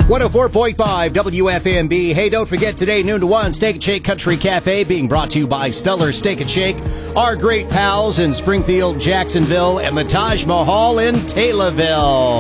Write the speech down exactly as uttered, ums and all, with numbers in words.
one oh four point five W F M B. Hey, don't forget today, noon to one, Steak and Shake Country Cafe, being brought to you by Stellar Steak and Shake, our great pals in Springfield, Jacksonville, and the Taj Mahal in Taylorville.